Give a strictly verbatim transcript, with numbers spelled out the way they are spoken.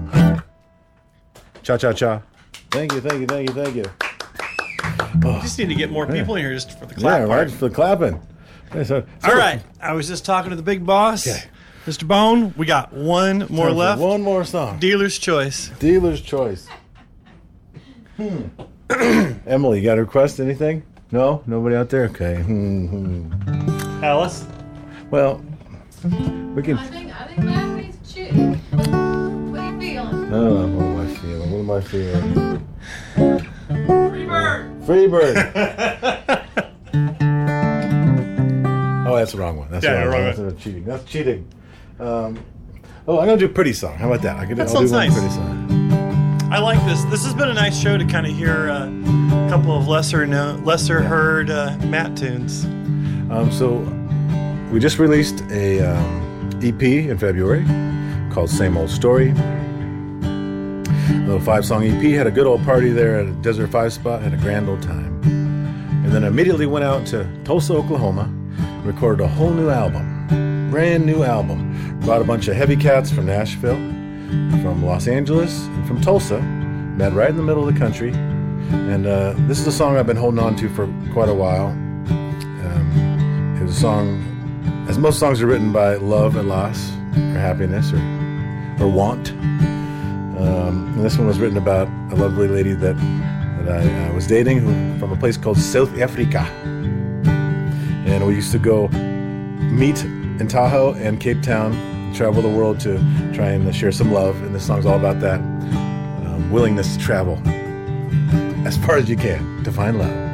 Cha cha cha. Thank you, thank you, thank you, thank you. We just need to get more people in here just for the clap Yeah, part. right, for the clapping. Yeah, so- so- All right. I was just talking to the big boss. Okay. Mister Bone, we got one more Time for left. One more song. Dealer's choice. Dealer's choice. Hmm. Emily, you got a request? Anything? No? Nobody out there? Okay. Hmm, hmm. Alice? Well, we can. I think I think Matthew's cheating. What are you feeling? Oh, what am I feeling? What am I feeling? Free bird. Free bird. Oh, that's the wrong one. That's Yeah, the wrong, wrong one. one. That's cheating. That's cheating. Um, oh, I'm gonna do a pretty song. How about that? I can. That I'll do sounds one nice. pretty song. I like this. This has been a nice show to kind of hear uh, a couple of lesser known, lesser heard uh, Matt tunes. Um, so we just released a um, E P in February called Same Old Story. A little five-song E P. Had a good old party there at a Desert Five spot. Had a grand old time. And then immediately went out to Tulsa, Oklahoma. Recorded a whole new album. Brand new album. Brought a bunch of heavy cats from Nashville, from Los Angeles, and from Tulsa. Met right in the middle of the country. And uh, this is a song I've been holding on to for quite a while. Um, it was a song, as most songs are written by love and loss, or happiness, or, or want. Um, and this one was written about a lovely lady that, that I uh, was dating who, from a place called South Africa. And we used to go meet in Tahoe and Cape Town, travel the world to try and share some love. And this song's all about that um, willingness to travel as far as you can to find love.